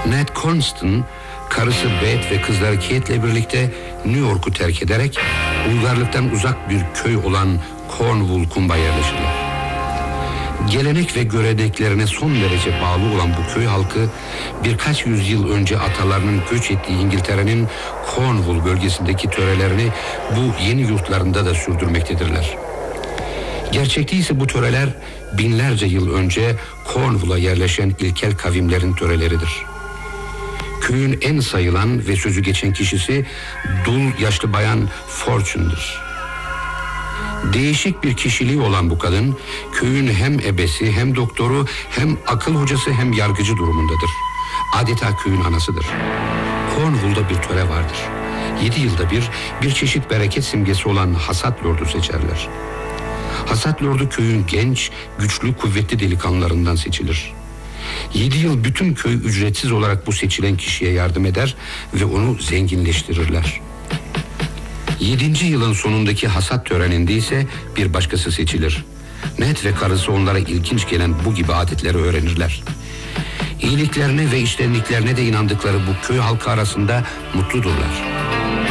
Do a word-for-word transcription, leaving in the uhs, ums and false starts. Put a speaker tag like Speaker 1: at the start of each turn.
Speaker 1: Ned Constant, karısı Beth ve kızları Kate'le birlikte New York'u terk ederek uygarlıktan uzak bir köy olan Cornwall Kumb'a yerleşirler. Gelenek ve göreneklerine son derece bağlı olan bu köy halkı birkaç yüzyıl önce atalarının göç ettiği İngiltere'nin Cornwall bölgesindeki törelerini bu yeni yurtlarında da sürdürmektedirler. Gerçekte ise bu töreler binlerce yıl önce Cornwall'a yerleşen ilkel kavimlerin töreleridir. Köyün en sayılan ve sözü geçen kişisi dul yaşlı bayan Fortune'dur. Değişik bir kişiliği olan bu kadın, köyün hem ebesi hem doktoru hem akıl hocası hem yargıcı durumundadır. Adeta köyün anasıdır. Cornwall'da bir töre vardır. Yedi yılda bir, bir çeşit bereket simgesi olan hasat lordu seçerler. Hasat lordu köyün genç, güçlü, kuvvetli delikanlılarından seçilir. Yedi yıl bütün köy ücretsiz olarak bu seçilen kişiye yardım eder ve onu zenginleştirirler. Yedinci yılın sonundaki hasat töreninde ise bir başkası seçilir. Ned ve karısı onlara ilginç gelen bu gibi adetleri öğrenirler. İyiliklerine ve içtenliklerine de inandıkları bu köy halkı arasında mutludurlar.